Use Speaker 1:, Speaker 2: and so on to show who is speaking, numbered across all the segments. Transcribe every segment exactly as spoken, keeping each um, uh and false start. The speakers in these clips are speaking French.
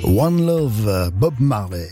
Speaker 1: One Love, Bob Marley.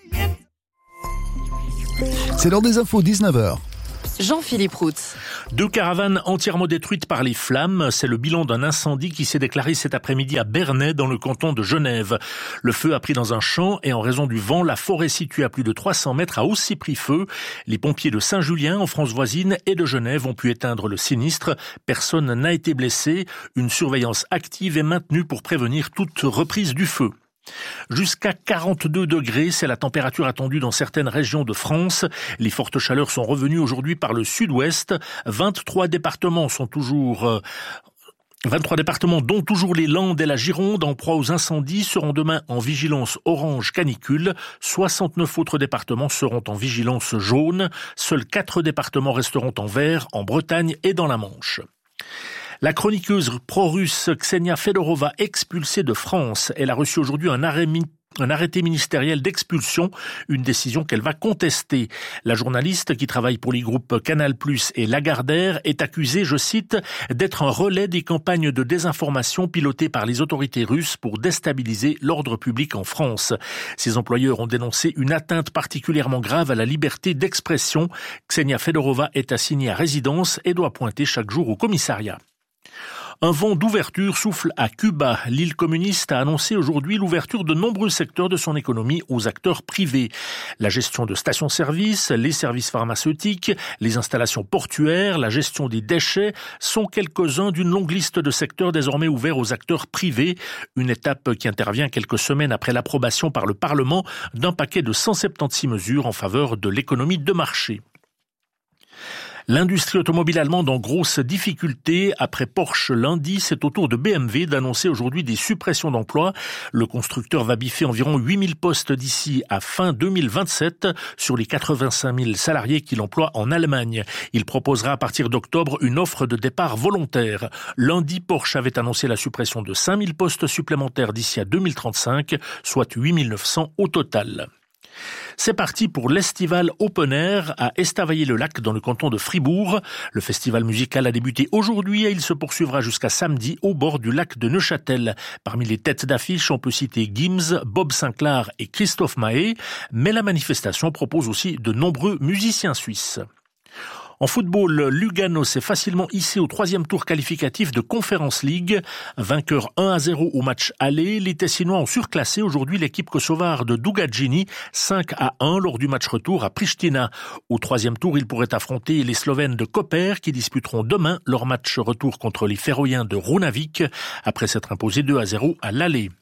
Speaker 1: C'est l'heure des infos, dix-neuf heures.
Speaker 2: Jean-Philippe Roux.
Speaker 3: Deux caravanes entièrement détruites par les flammes. C'est le bilan d'un incendie qui s'est déclaré cet après-midi à Bernay, dans le canton de Genève. Le feu a pris dans un champ et en raison du vent, la forêt située à plus de trois cents mètres a aussi pris feu. Les pompiers de Saint-Julien, en France voisine, et de Genève ont pu éteindre le sinistre. Personne n'a été blessé. Une surveillance active est maintenue pour prévenir toute reprise du feu. Jusqu'à quarante-deux degrés, c'est la température attendue dans certaines régions de France. Les fortes chaleurs sont revenues aujourd'hui par le sud-ouest. vingt-trois départements sont toujours... Euh, vingt-trois départements, dont toujours les Landes et la Gironde, en proie aux incendies, seront demain en vigilance orange canicule. soixante-neuf autres départements seront en vigilance jaune. Seuls quatre départements resteront en vert, en Bretagne et dans la Manche. La chroniqueuse pro-russe Ksenia Fedorova, expulsée de France, elle a reçu aujourd'hui un arrêt mi- un arrêté ministériel d'expulsion, une décision qu'elle va contester. La journaliste qui travaille pour les groupes Canal plus et Lagardère est accusée, je cite, d'être un relais des campagnes de désinformation pilotées par les autorités russes pour déstabiliser l'ordre public en France. Ses employeurs ont dénoncé une atteinte particulièrement grave à la liberté d'expression. Ksenia Fedorova est assignée à résidence et doit pointer chaque jour au commissariat. Un vent d'ouverture souffle à Cuba. L'île communiste a annoncé aujourd'hui l'ouverture de nombreux secteurs de son économie aux acteurs privés. La gestion de stations-service, les services pharmaceutiques, les installations portuaires, la gestion des déchets sont quelques-uns d'une longue liste de secteurs désormais ouverts aux acteurs privés. Une étape qui intervient quelques semaines après l'approbation par le Parlement d'un paquet de cent soixante-seize mesures en faveur de l'économie de marché. L'industrie automobile allemande en grosse difficulté. Après Porsche lundi, c'est au tour de B M W d'annoncer aujourd'hui des suppressions d'emplois. Le constructeur va biffer environ huit mille postes d'ici à fin deux mille vingt-sept sur les quatre-vingt-cinq mille salariés qu'il emploie en Allemagne. Il proposera à partir d'octobre une offre de départ volontaire. Lundi, Porsche avait annoncé la suppression de cinq mille postes supplémentaires d'ici à deux mille trente-cinq, soit huit mille neuf cents au total. C'est parti pour l'Estival Open Air à Estavayer-le-Lac dans le canton de Fribourg. Le festival musical a débuté aujourd'hui et il se poursuivra jusqu'à samedi au bord du lac de Neuchâtel. Parmi les têtes d'affiche, on peut citer Gims, Bob Sinclair et Christophe Mahé, mais la manifestation propose aussi de nombreux musiciens suisses. En football, Lugano s'est facilement hissé au troisième tour qualificatif de Conference League. Vainqueur un à zéro au match aller, les Tessinois ont surclassé aujourd'hui l'équipe kosovare de Dugađini cinq à un lors du match retour à Pristina. Au troisième tour, ils pourraient affronter les Slovènes de Koper qui disputeront demain leur match retour contre les Féroïens de Runavik après s'être imposés deux à zéro à l'aller.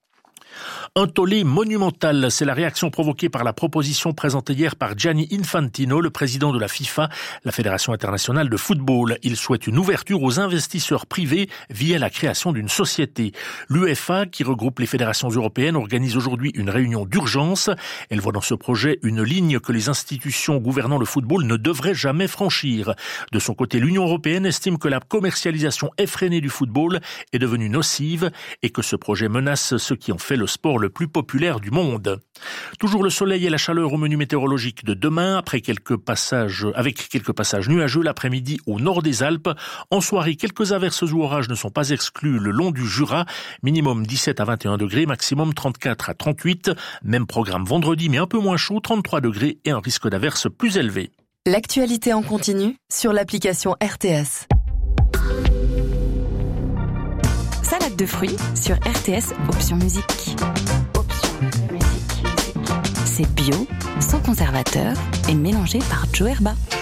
Speaker 3: Un tollé monumental, c'est la réaction provoquée par la proposition présentée hier par Gianni Infantino, le président de la FIFA, la Fédération internationale de football. Il souhaite une ouverture aux investisseurs privés via la création d'une société. L'UEFA, qui regroupe les fédérations européennes, organise aujourd'hui une réunion d'urgence. Elle voit dans ce projet une ligne que les institutions gouvernant le football ne devraient jamais franchir. De son côté, l'Union européenne estime que la commercialisation effrénée du football est devenue nocive et que ce projet menace ceux qui ont fait le sport le plus populaire du monde. Toujours le soleil et la chaleur au menu météorologique de demain, après quelques passages, avec quelques passages nuageux l'après-midi au nord des Alpes. En soirée, quelques averses ou orages ne sont pas exclus le long du Jura. Minimum dix-sept à vingt et un degrés, maximum trente-quatre à trente-huit. Même programme vendredi, mais un peu moins chaud, trente-trois degrés et un risque d'averse plus élevé.
Speaker 2: L'actualité en continu sur l'application R T S. Salade de fruits sur R T S, option musique. Option musique. C'est bio, sans conservateur et mélangé par Joe Herba.